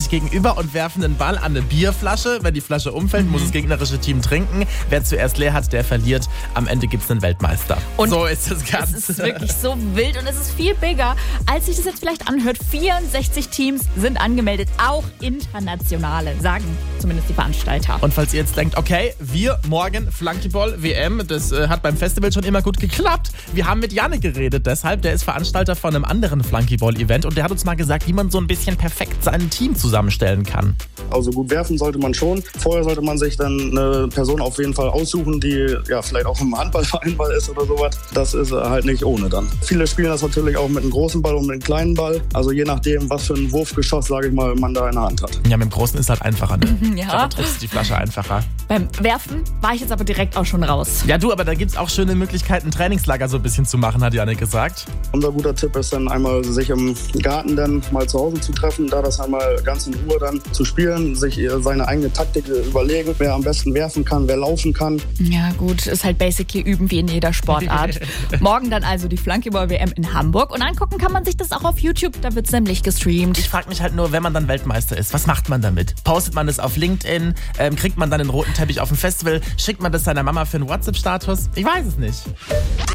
sich gegenüber und werfen den Ball an eine Bierflasche. Wenn die Flasche umfällt, muss das gegnerische Team trinken. Wer zuerst leer hat, der verliert. Am Ende gibt es einen Weltmeister. Und so ist das Ganze. Es ist wirklich so wild und es ist viel bigger, als sich das jetzt vielleicht anhört. 64 Teams sind angemeldet, auch internationale, sagen zumindest die Veranstalter. Und falls ihr jetzt denkt, okay, wir morgen Flunkyball WM, das hat beim Festival schon immer gut geklappt. Wir haben mit Jannik geredet, deshalb, der ist Veranstalter von einem anderen Flunkyball-Event und der hat uns mal gesagt, wie man so ein bisschen perfekt sein Team zusammenstellen kann. Also gut werfen sollte man schon. Vorher sollte man sich dann eine Person auf jeden Fall aussuchen, die ja vielleicht auch im Handballverein ist oder sowas. Das ist halt nicht ohne dann. Viele spielen das natürlich auch mit einem großen Ball und mit einem kleinen Ball. Also je nachdem, was für ein Wurfgeschoss, sage ich mal, man da in der Hand hat. Ja, mit dem Großen ist halt einfacher, ne? Ja. Da triffst du die Flasche einfacher. Beim Werfen war ich jetzt aber direkt auch schon raus. Ja du, aber da gibt's auch schöne Möglichkeiten, Trainingslager so ein bisschen zu machen, hat Jannik gesagt. Unser guter Tipp ist dann einmal, sich im Garten dann mal zu Hause zu treffen, da das einmal ganz in Ruhe dann zu spielen, sich seine eigene Taktik überlegen, wer am besten werfen kann, wer laufen kann. Ja gut, ist halt basically üben wie in jeder Sportart. Morgen dann also die Flunkyball-WM in Hamburg und angucken kann man sich das auch auf YouTube, da wird's nämlich gestreamt. Ich frage mich halt nur, wenn man dann Weltmeister ist, was macht man damit? Postet man das auf LinkedIn? Kriegt man dann den roten Teppich auf dem Festival? Schickt man das seiner Mama für einen WhatsApp-Status? Ich weiß es nicht.